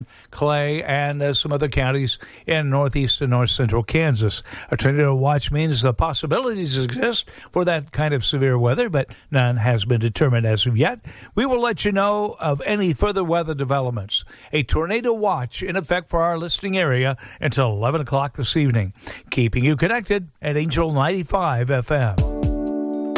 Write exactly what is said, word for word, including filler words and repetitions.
Clay, and uh, some other counties in northeast and north central Kansas. A tornado watch means the possibilities exist for that kind of severe weather, but none has been determined as of yet. We will let you know of any further weather developments. A tornado watch in effect for our listening area until eleven o'clock this evening. Keeping you connected at Angel ninety-five F M.